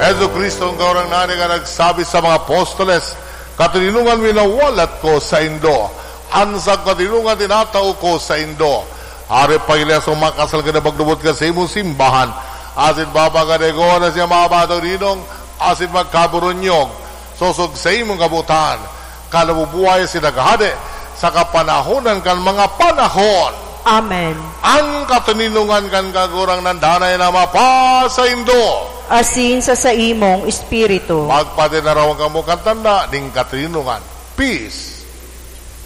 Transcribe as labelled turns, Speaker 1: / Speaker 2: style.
Speaker 1: Jesu Kristo ang kaurang nani nga nagsabi sa mga apostoles, katinungan minawalat ko sa indo, ansag katinungan tinatao ko sa indo. Ari pagila sumakasal ka na magdubot ka sa imong simbahan, asin babagadego na siya mabato rinong, asin magkaburonyog, susog sa imong kabutan, kalabubuhay sinagahade, sa kapanahonan kan mga panahon.
Speaker 2: Amen.
Speaker 1: Ang katininungan kan kagurang nandanay na mapasa indo,
Speaker 2: Asin sa imong espiritu.
Speaker 1: magpatinarawan ka mo kantanda, ning katininungan. Peace.